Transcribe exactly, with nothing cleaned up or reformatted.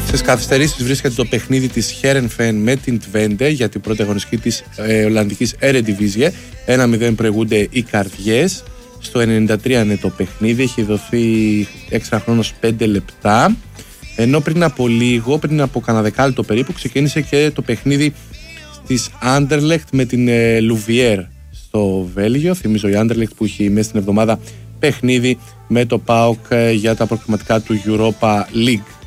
Στις καθυστερήσεις βρίσκεται το παιχνίδι της Heerenveen με την Twente για την πρώτη αγωνιστική της ε, Ολλανδικής Eredivisie. ένα μηδέν προηγούνται οι καρδιές. Στο ενενήντα τρία είναι το παιχνίδι, έχει δοθεί έξτρα χρόνος πέντε λεπτά. Ενώ πριν από λίγο, πριν από κανένα δεκάλεπτο περίπου, ξεκίνησε και το παιχνίδι της Anderlecht με την ε, Louvière στο Βέλγιο. Θυμίζω η Anderlecht που έχει μέσα στην εβδομάδα παιχνίδι με το πι έι ο κ για τα προκριματικά του Europa League.